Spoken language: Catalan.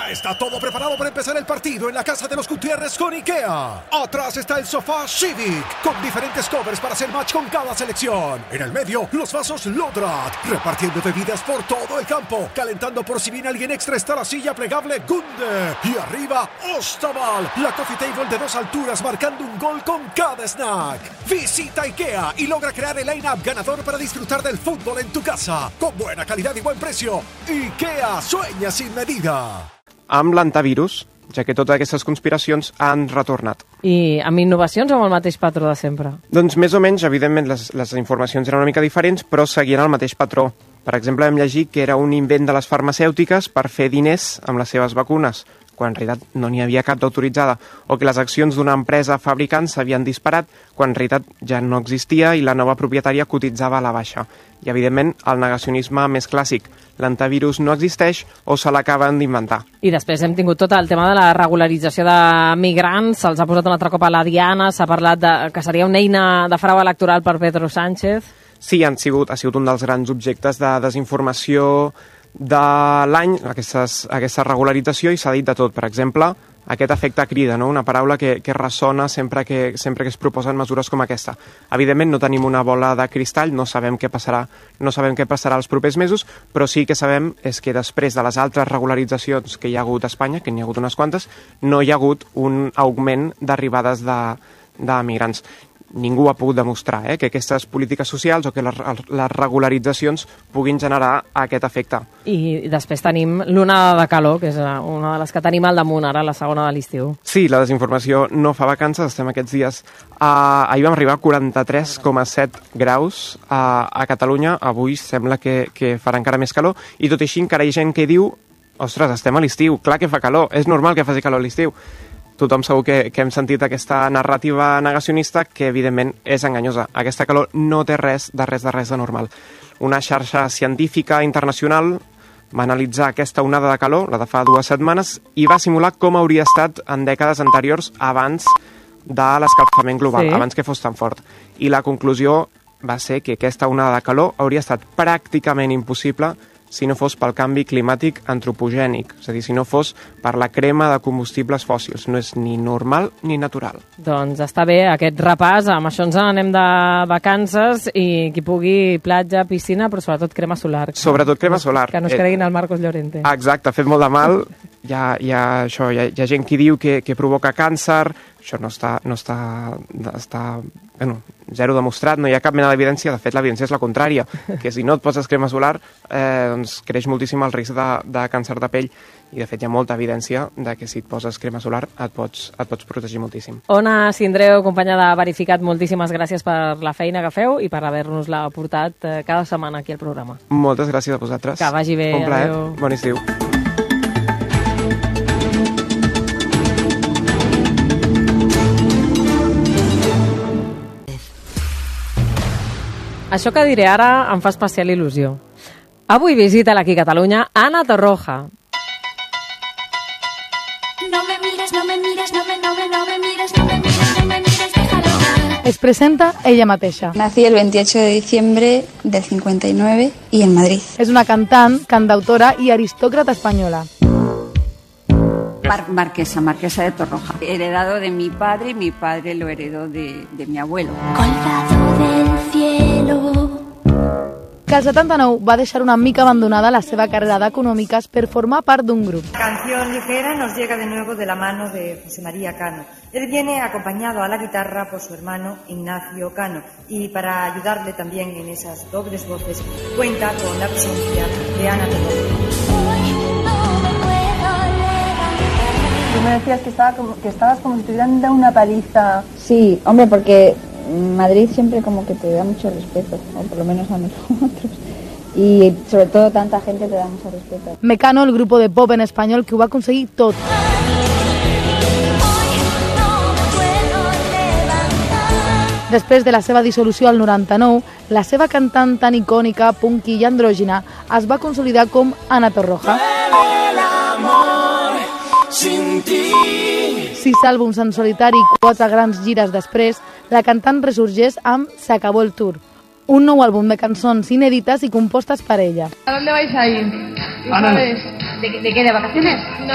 Ya está todo preparado para empezar el partido en la casa de los Gutiérrez con IKEA. Atrás está el sofá Civic, con diferentes covers para hacer match con cada selección. En el medio, los vasos Lodrat, repartiendo bebidas por todo el campo. Calentando por si viene alguien extra está la silla plegable Gunde. Y arriba, Ostaval, la coffee table de 2 alturas marcando un gol con cada snack. Visita IKEA y logra crear el line-up ganador para disfrutar del fútbol en tu casa. Con buena calidad y buen precio. IKEA sueña sin medida. Amb l'antivirus, ja que totes aquestes conspiracions han retornat. I amb innovacions o amb el mateix patró de sempre? Doncs més o menys, evidentment, les informacions eren una mica diferents, però seguien el mateix patró. Per exemple, vam llegir que era un invent de les farmacèutiques per fer diners amb les seves vacunes, quan en realitat no n'hi havia cap d'autoritzada, o que les accions d'una empresa fabricant s'havien disparat quan en realitat ja no existia i la nova propietària cotitzava a la baixa. I, evidentment, el negacionisme més clàssic. L'antivirus no existeix o se l'acaben d'inventar. I després hem tingut tot el tema de la regularització de migrants, se'ls ha posat un altre cop a la diana, s'ha parlat que seria una eina de frau electoral per Pedro Sánchez. Sí, ha sigut un dels grans objectes de desinformació de l'any, aquesta regularització, i s'ha dit de tot. Per exemple, aquest efecte crida, no? Una paraula que ressona sempre que es proposen mesures com aquesta. Evidentment no tenim una bola de cristall, no sabem què passarà els propers mesos, però sí que sabem és que després de les altres regularitzacions que hi ha hagut a Espanya, que n'hi ha hagut unes quantes, no hi ha hagut un augment d'arribades de migrants. Ningú ha pogut demostrar que aquestes polítiques socials o que les regularitzacions puguin generar aquest efecte. I després tenim l'onada de calor, que és una de les que tenim al damunt ara, la segona de l'estiu. Sí, la desinformació no fa vacances, estem aquests dies. Ahir vam arribar a 43,7 graus a Catalunya, avui sembla que farà encara més calor, i tot i així encara hi ha gent que diu ostres, estem a l'estiu, clar que fa calor, és normal que faci calor a l'estiu. Tothom segur que hem sentit aquesta narrativa negacionista que, evidentment, és enganyosa. Aquesta calor no té res de normal. Una xarxa científica internacional va analitzar aquesta onada de calor, la de fa 2 setmanes, i va simular com hauria estat en dècades anteriors abans de l'escalfament global, abans que fos tan fort. I la conclusió va ser que aquesta onada de calor hauria estat pràcticament impossible si no fos pel canvi climàtic antropogènic, és a dir, si no fos per la crema de combustibles fòssils. No és ni normal ni natural. Doncs està bé aquest repàs, amb això ens anem de vacances i qui pugui platja, piscina, però sobretot crema solar. Sobretot crema solar. Que no es creguin al Marcos Llorente. Exacte, ha fet molt de mal. Hi ha gent que diu que provoca càncer, això no està zero demostrat, no hi ha cap mena d'evidència, de fet l'evidència és la contrària, que si no et poses crema solar doncs creix moltíssim el risc de càncer de pell, i de fet hi ha molta evidència de que si et poses crema solar et pots protegir moltíssim. Ona Sindreu, companya de Verificat, moltíssimes gràcies per la feina que feu i per haver-nos-la portat cada setmana aquí al programa. Moltes gràcies a vosaltres. Que vagi bé. Un plaer. Adéu. Bon estiu. Això que diré ara em fa especial il·lusió. Avui visita aquí a Catalunya Ana Torroja. No me mires, no me mires, no me mires, no me mires, no me mires, déjalo. Es presenta ella mateixa. Nací el 28 de diciembre del 59 y en Madrid. És una cantant, cantautora i aristòcrata espanyola. Marquesa de Torroja. Heredado de mi padre lo heredó de mi abuelo. Colgado del cielo. Que al 79 va deixar una mica abandonada la seva carrera d'econòmiques per formar part d'un grup. La canción ligera nos llega de nuevo de la mano de José María Cano. Él viene acompañado a la guitarra por su hermano Ignacio Cano y para ayudarle también en esas dobles voces cuenta con la presencia de Ana Torroja. Tú me decías que estabas como si te hubieran dado una paliza. Sí, hombre, porque Madrid siempre como que te da mucho respeto, o por lo menos a nosotros. Y sobre todo tanta gente te da mucho respeto. Mecano, el grupo de pop en espanyol que ho va aconseguir tot. Després de la seva dissolució al 99, la seva cantant tan icònica, punky i andrògina es va consolidar com Ana Torroja. 6 àlbums en solitari i 4 grans gires després, la cantant resurgeix amb Se acabó el tour, un nou àlbum de cançons inèdites i compostes per ella. ¿A dónde vais a ir? Ana. ¿De qué? ¿De vacaciones? No.